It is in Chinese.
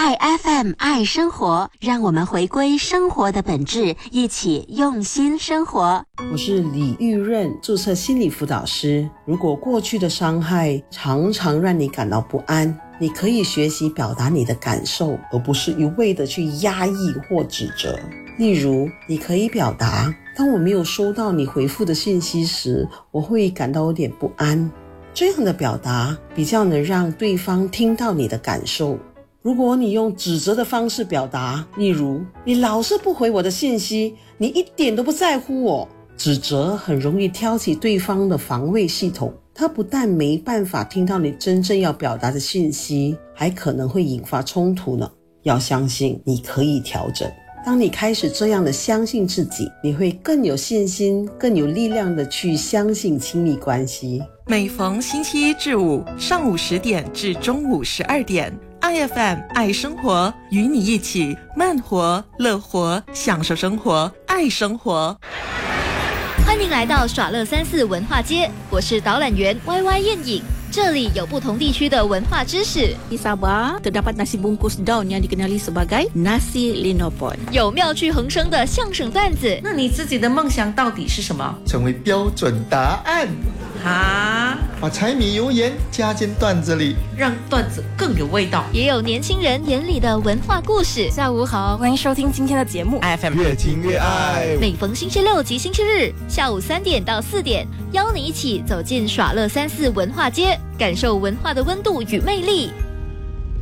爱 FM 爱生活，让我们回归生活的本质，一起用心生活。 我是李玉润，注册心理辅导师。如果过去的伤害常常让你感到不安，你可以学习表达你的感受，而不是一味的去压抑或指责。例如，你可以表达，当我没有收到你回复的信息时，我会感到有点不安。这样的表达比较能让对方听到你的感受。如果你用指责的方式表达，例如，你老是不回我的信息，你一点都不在乎我，指责很容易挑起对方的防卫系统，他不但没办法听到你真正要表达的信息，还可能会引发冲突呢。要相信你可以调整。当你开始这样的相信自己，你会更有信心，更有力量的去相信亲密关系。 每逢星期一至五上午10点至中午12点，IFM 爱生活，与你一起慢活、乐活，享受生活，爱生活。 欢迎来到耍乐34文化街，我是导览员 YY 燕颖。这里有不同地区的文化知识。 Di Sabah terdapat nasi bungkus daun yang dikenali sebagai nasi linopon。 有妙趣横生的相声段子。 那你自己的梦想到底是什么？ 成为标准答案。把柴米油盐加进段子里， 让段子更有味道。 也有年轻人眼里的文化故事。 下午好，欢迎收听今天的节目 IFM 越听越爱。 每逢星期六及星期日下午3点到4点，邀你一起走进耍乐34文化街，感受文化的温度与魅力。